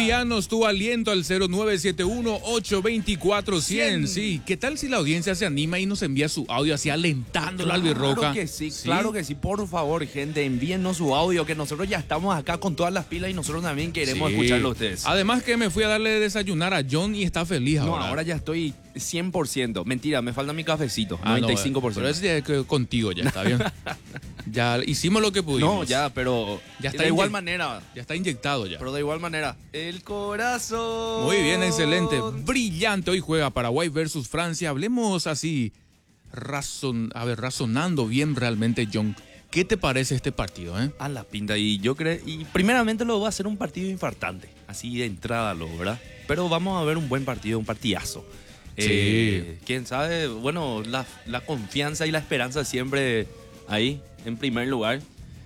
Envíanos tu aliento al 0971-824-100. Sí, ¿qué tal si la audiencia se anima y nos envía su audio así alentando la albirroca? Claro que sí, claro que sí. Por favor, gente, envíennos su audio, que nosotros ya estamos acá con todas las pilas y nosotros también queremos escucharlo a ustedes. Además que me fui a darle de desayunar a John y está feliz ahora. No, ahora ya estoy 100%. Mentira, me falta mi cafecito, 95%. No, pero ese ya es contigo ya, ¿está bien? Ya hicimos lo que pudimos. No, ya, pero ya está de igual manera. Ya está inyectado ya. Pero de igual manera, el corazón. Muy bien, excelente. Brillante. Hoy juega Paraguay versus Francia. Hablemos así, razonando bien realmente, John. ¿Qué te parece este partido, A la pinta. Y yo creo, y primeramente lo va a ser un partido infartante. Así de entrada, ¿verdad? Pero vamos a ver un buen partido, un partidazo. Sí. Quién sabe, bueno, la confianza y la esperanza siempre ahí, en primer lugar.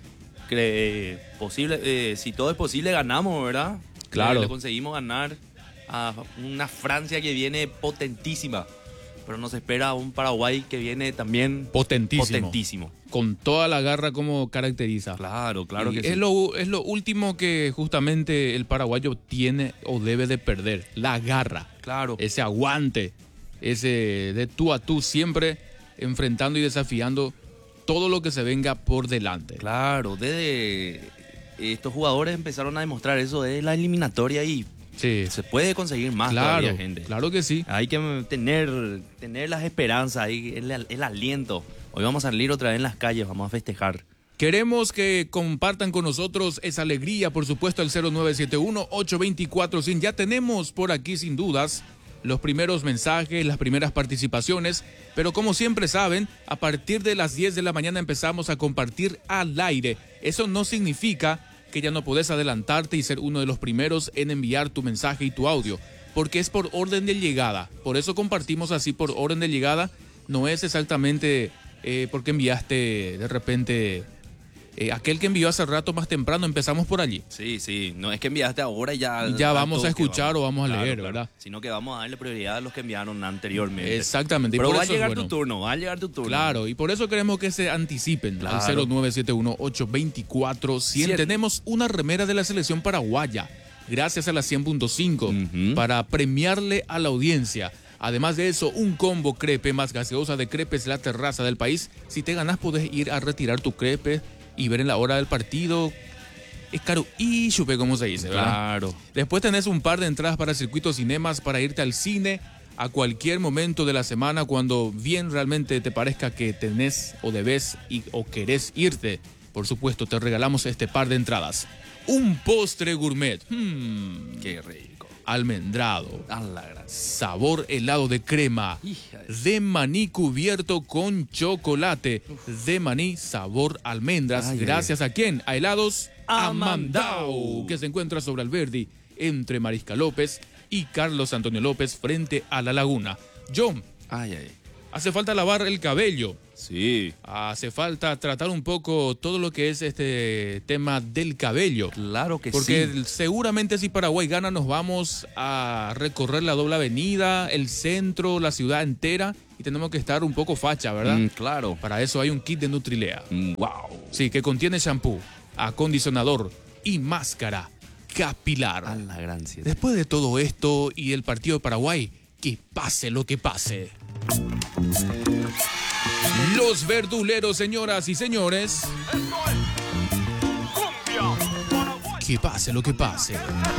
Si todo es posible, ganamos, ¿verdad? Claro. Le conseguimos ganar a una Francia que viene potentísima. Pero nos espera un Paraguay que viene también potentísimo. Con toda la garra como caracteriza. Claro que sí. Es lo último que justamente el paraguayo tiene o debe de perder. La garra. Claro. Ese aguante. Ese de tú a tú siempre enfrentando y desafiando todo lo que se venga por delante. Claro, estos jugadores empezaron a demostrar eso de la eliminatoria y sí, se puede conseguir más todavía, gente. Claro que sí. Hay que tener las esperanzas, el aliento. Hoy vamos a salir otra vez en las calles, vamos a festejar. Queremos que compartan con nosotros esa alegría, por supuesto, al 0971-824-100. Ya tenemos por aquí, sin dudas, los primeros mensajes, las primeras participaciones, pero como siempre saben, a partir de las 10 de la mañana empezamos a compartir al aire. Eso no significa que ya no podés adelantarte y ser uno de los primeros en enviar tu mensaje y tu audio, porque es por orden de llegada. Por eso compartimos así por orden de llegada. No es exactamente porque enviaste de repente... aquel que envió hace rato más temprano, empezamos por allí. Sí, no es que enviaste ahora y ya vamos a escuchar o vamos a leer, ¿verdad? Sino que vamos a darle prioridad a los que enviaron anteriormente. Exactamente. Pero va a llegar tu turno, Claro, y por eso queremos que se anticipen al 0971-824-100. Tenemos una remera de la selección paraguaya, gracias a la 100.5, para premiarle a la audiencia. Además de eso, un combo crepe más gaseosa de Crepes La Terraza del País. Si te ganas, podés ir a retirar tu crepe y ver en la hora del partido. Es caro y chupe, como se dice, ¿verdad? Claro. Después tenés un par de entradas para Circuito Cinemas para irte al cine a cualquier momento de la semana, cuando bien realmente te parezca que tenés o debes o querés irte. Por supuesto, te regalamos este par de entradas. Un postre gourmet. Qué rico. Almendrado. Sabor helado de crema. De maní cubierto con chocolate. De maní sabor almendras. Gracias a quién? A Helados Amandao, que se encuentra sobre Alberdi, entre Mariscal López y Carlos Antonio López, frente a la Laguna. John, hace falta lavar el cabello. Sí. Hace falta tratar un poco todo lo que es este tema del cabello. Claro que porque seguramente si Paraguay gana nos vamos a recorrer la doble avenida, el centro, la ciudad entera, y tenemos que estar un poco facha, ¿verdad? Claro. Para eso hay un kit de Nutrilea. Wow. Sí, que contiene shampoo, acondicionador y máscara capilar. A la gran siete. Después de todo esto y el partido de Paraguay, que pase lo que pase. Los verduleros, señoras y señores. Que pase lo que pase.